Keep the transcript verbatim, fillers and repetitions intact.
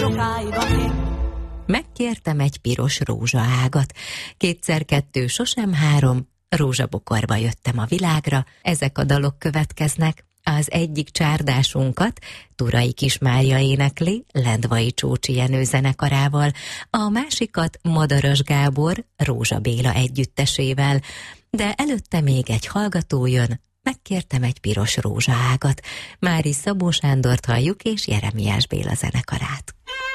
Megkértem egy piros rózsaágat, kétszer kettő sosem három, rózsabokorba jöttem a világra, ezek a dalok következnek. Az egyik csárdásunkat Turai Kismária énekli Lendvai Csócsi Jenő zenekarával, a másikat Madaras Gábor Rózsa Béla együttesével, de előtte még egy hallgató jön, megkértem egy piros rózsaágat. Mári Szabó Sándort halljuk és Jeremiás Béla zenekarát.